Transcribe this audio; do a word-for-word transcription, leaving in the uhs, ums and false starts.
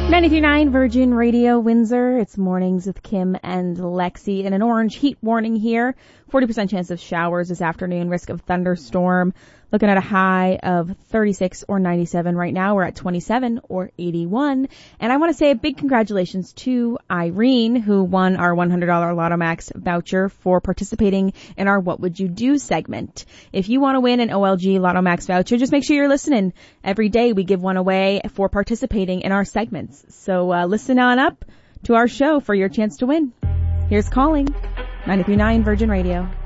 ninety-three point nine Virgin Radio Windsor. It's Mornings with Kim and Lexi. And an orange heat warning here. forty percent chance of showers this afternoon. Risk of thunderstorm. Looking at a high of thirty-six or ninety-seven right now. We're at twenty-seven or eighty-one. And I want to say a big congratulations to Irene, who won our one hundred dollars Lotto Max voucher for participating in our What Would You Do segment. If you want to win an O L G Lotto Max voucher, just make sure you're listening. Every day we give one away for participating in our segments. So uh, listen on up to our show for your chance to win. Here's calling ninety-three point nine Virgin Radio.